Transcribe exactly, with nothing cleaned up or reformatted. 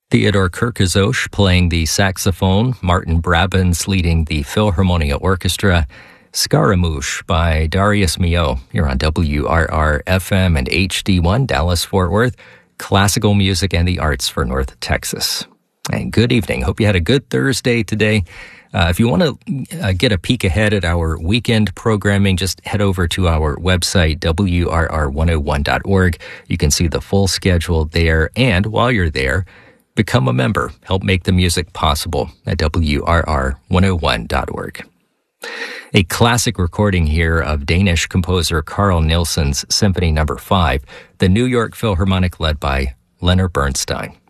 Theodore Kirkezosh playing the saxophone, Martin Brabants leading the Philharmonia Orchestra, Scaramouche by Darius Milhaud here on W R R F M and H D one, Dallas-Fort Worth, classical music and the arts for North Texas. And good evening. Hope you had a good Thursday today. Uh, if you want to uh, get a peek ahead at our weekend programming, just head over to our website, W R R one oh one dot org. You can see the full schedule there. And while you're there, become a member. Help make the music possible at W R R one oh one dot org. A classic recording here of Danish composer Carl Nielsen's Symphony Number five, the New York Philharmonic led by Leonard Bernstein.